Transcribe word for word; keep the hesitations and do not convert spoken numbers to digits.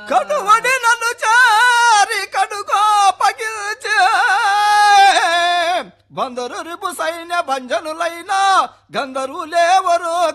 కడువడి నన్ను చారి కడుకో పగిల్చే బందరు రిపు సైన్య భంజనులైన గంధర్వులేవరు